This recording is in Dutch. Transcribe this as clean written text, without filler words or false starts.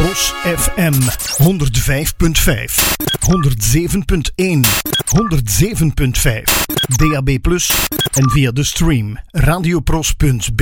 Pros FM 105.5, 107.1, 107.5, DAB+ en via de stream radiopros.be.